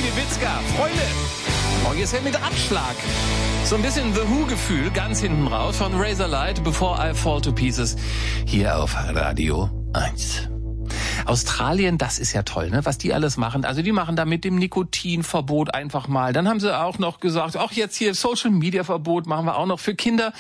Witzka, Freunde, morgen ist er mit Abschlag. So ein bisschen The Who-Gefühl, ganz hinten raus von Razorlight, Before I Fall to Pieces, hier auf Radio 1. Australien, das ist ja toll, ne? Was die alles machen. Also die machen da mit dem Nikotinverbot einfach mal. Dann haben sie auch noch gesagt, auch jetzt hier Social-Media-Verbot machen wir auch noch für Kinder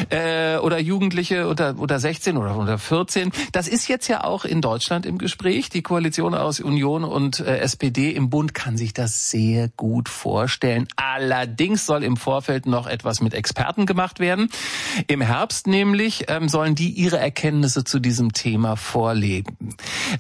oder Jugendliche oder 16 oder unter 14. Das ist jetzt ja auch in Deutschland im Gespräch. Die Koalition aus Union und SPD im Bund kann sich das sehr gut vorstellen. Allerdings soll im Vorfeld noch etwas mit Experten gemacht werden. Im Herbst nämlich sollen die ihre Erkenntnisse zu diesem Thema vorlegen.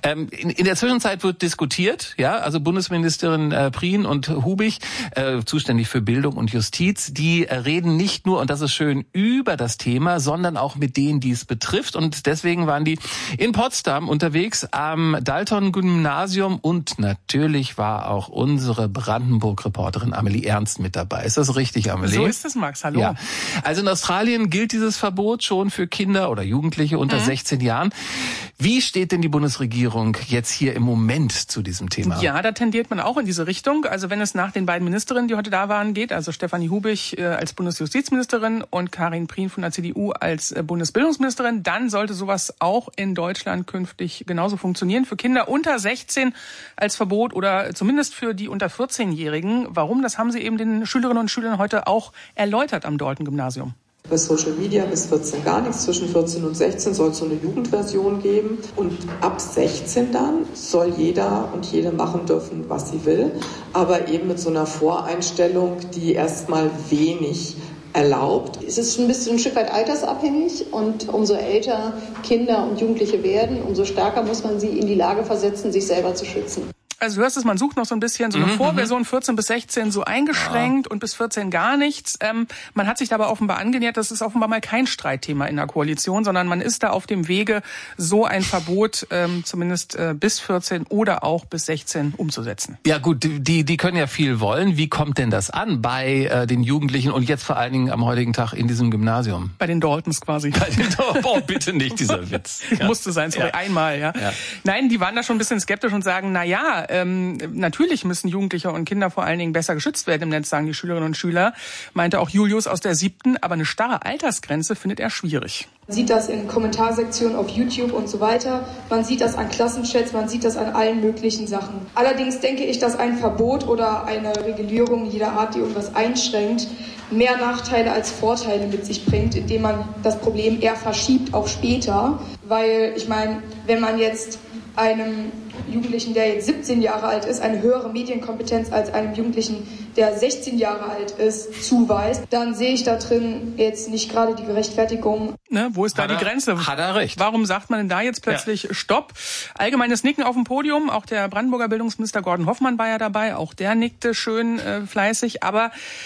In der Zwischenzeit wird diskutiert, ja, also Bundesministerin Prien und Hubig, zuständig für Bildung und Justiz, die reden nicht nur, und das ist schön, über das Thema, sondern auch mit denen, die es betrifft. Und deswegen waren die in Potsdam unterwegs am Dalton-Gymnasium und natürlich war auch unsere Brandenburg-Reporterin Amelie Ernst mit dabei. Ist das richtig, Amelie? So ist es, Max. Hallo. Ja. Also in Australien gilt dieses Verbot schon für Kinder oder Jugendliche unter 16 Jahren. Wie steht denn die Bundesregierung jetzt hier im Moment zu diesem Thema? Ja, da tendiert man auch in diese Richtung. Also wenn es nach den beiden Ministerinnen, die heute da waren, geht, also Stefanie Hubig als Bundesjustizministerin und Karin Prien von der CDU als Bundesbildungsministerin, dann sollte sowas auch in Deutschland künftig genauso funktionieren. Für Kinder unter 16 als Verbot oder zumindest für die unter 14-Jährigen. Warum? Das haben sie eben den Schülerinnen und Schülern heute auch erläutert am Dalton-Gymnasium. Bei Social Media bis 14 gar nichts. Zwischen 14 und 16 soll es so eine Jugendversion geben. Und ab 16 dann soll jeder und jede machen dürfen, was sie will. Aber eben mit so einer Voreinstellung, die erstmal wenig erlaubt. Es ist ein bisschen ein Stück weit altersabhängig und umso älter Kinder und Jugendliche werden, umso stärker muss man sie in die Lage versetzen, sich selber zu schützen. Also du hörst es, man sucht noch so ein bisschen so eine Vorversion 14 bis 16 so eingeschränkt und bis 14 gar nichts. Man hat sich dabei offenbar angenähert, das ist offenbar mal kein Streitthema in der Koalition, sondern man ist da auf dem Wege, so ein Verbot zumindest bis 14 oder auch bis 16 umzusetzen. Ja gut, die können ja viel wollen. Wie kommt denn das an bei den Jugendlichen und jetzt vor allen Dingen am heutigen Tag in diesem Gymnasium? Bei den Daltons quasi. Oh, bitte nicht dieser Witz. Ja. Musste sein, sorry, einmal, ja. Nein, die waren da schon ein bisschen skeptisch und sagen, na ja, natürlich müssen Jugendliche und Kinder vor allen Dingen besser geschützt werden im Netz, sagen die Schülerinnen und Schüler, meinte auch Julius aus der 7., aber eine starre Altersgrenze findet er schwierig. Man sieht das in Kommentarsektionen auf YouTube und so weiter, man sieht das an Klassenchats, man sieht das an allen möglichen Sachen. Allerdings denke ich, dass ein Verbot oder eine Regulierung jeder Art, die irgendwas einschränkt, mehr Nachteile als Vorteile mit sich bringt, indem man das Problem eher verschiebt auf später. Weil, ich meine, wenn man jetzt einem Jugendlichen, der jetzt 17 Jahre alt ist, eine höhere Medienkompetenz als einem Jugendlichen, der 16 Jahre alt ist, zuweist, dann sehe ich da drin jetzt nicht gerade die Gerechtfertigung. Ne, wo ist da die Grenze? Hat er recht. Warum sagt man denn da jetzt plötzlich Stopp? Allgemeines Nicken auf dem Podium. Auch der Brandenburger Bildungsminister Gordon Hoffmann war ja dabei. Auch der nickte schön fleißig. Aber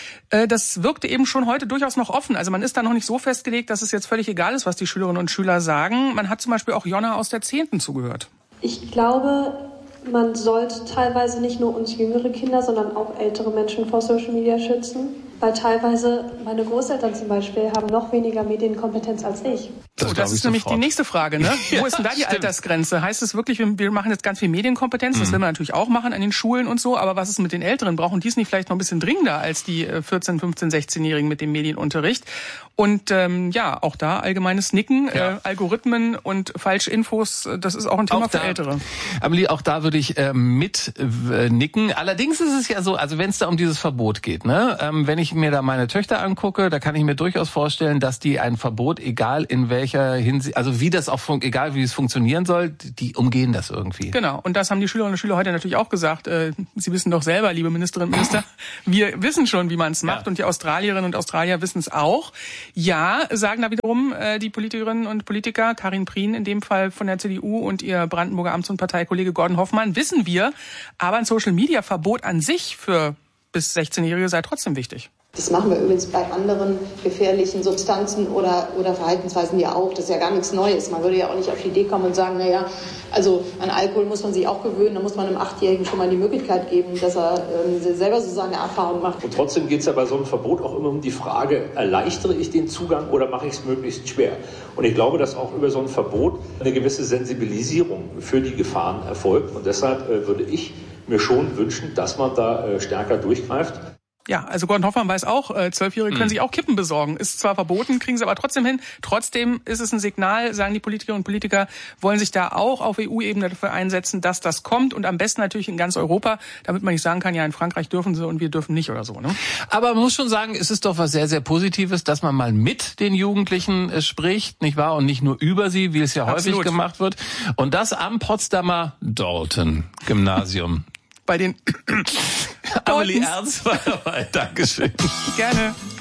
das wirkte eben schon heute durchaus noch offen. Also man ist da noch nicht so festgelegt, dass es jetzt völlig egal ist, was die Schülerinnen und Schüler sagen. Man hat zum Beispiel auch Jonna aus der 10. zugehört. Ich glaube, man sollte teilweise nicht nur uns jüngere Kinder, sondern auch ältere Menschen vor Social Media schützen. Weil teilweise meine Großeltern zum Beispiel haben noch weniger Medienkompetenz als ich. Das ist nämlich die nächste Frage, ne? Wo ist denn da die Altersgrenze? Heißt es wirklich, wir machen jetzt ganz viel Medienkompetenz, das will man natürlich auch machen an den Schulen und so, aber was ist mit den Älteren? Brauchen die es nicht vielleicht noch ein bisschen dringender als die 14, 15, 16-Jährigen mit dem Medienunterricht? Und auch da allgemeines Nicken, Algorithmen und Falschinfos, das ist auch ein Thema für Ältere. Amelie, auch da würde ich mit nicken. Allerdings ist es ja so, also wenn es da um dieses Verbot geht, ne, wenn ich mir da meine Töchter angucke, da kann ich mir durchaus vorstellen, dass die ein Verbot, egal in welcher Hinsicht, also wie das auch, egal wie es funktionieren soll, die umgehen das irgendwie. Genau, und das haben die Schülerinnen und Schüler heute natürlich auch gesagt. Sie wissen doch selber, liebe Ministerinnen und Minister, wir wissen schon, wie man es macht und die Australierinnen und Australier wissen es auch. Ja, sagen da wiederum die Politikerinnen und Politiker, Karin Prien in dem Fall von der CDU und ihr Brandenburger Amts- und Parteikollege Gordon Hoffmann, wissen wir, aber ein Social-Media-Verbot an sich für bis 16-Jährige sei trotzdem wichtig. Das machen wir übrigens bei anderen gefährlichen Substanzen oder Verhaltensweisen ja auch. Das ist ja gar nichts Neues. Man würde ja auch nicht auf die Idee kommen und sagen, naja, also an Alkohol muss man sich auch gewöhnen. Da muss man einem 8-Jährigen schon mal die Möglichkeit geben, dass er selber so seine Erfahrung macht. Und trotzdem geht es ja bei so einem Verbot auch immer um die Frage, erleichtere ich den Zugang oder mache ich es möglichst schwer? Und ich glaube, dass auch über so ein Verbot eine gewisse Sensibilisierung für die Gefahren erfolgt. Und deshalb würde ich mir schon wünschen, dass man da stärker durchgreift. Ja, also Gordon Hoffmann weiß auch, 12-Jährige können sich auch Kippen besorgen. Ist zwar verboten, kriegen sie aber trotzdem hin. Trotzdem ist es ein Signal, sagen die Politikerinnen und Politiker, wollen sich da auch auf EU-Ebene dafür einsetzen, dass das kommt und am besten natürlich in ganz Europa, damit man nicht sagen kann, ja, in Frankreich dürfen sie und wir dürfen nicht oder so, ne? Aber man muss schon sagen, es ist doch was sehr, sehr Positives, dass man mal mit den Jugendlichen spricht, nicht wahr? Und nicht nur über sie, wie es ja häufig gemacht wird. Und das am Potsdamer Dalton-Gymnasium. Bei den Amelie Ernst war dabei. Dankeschön. Gerne.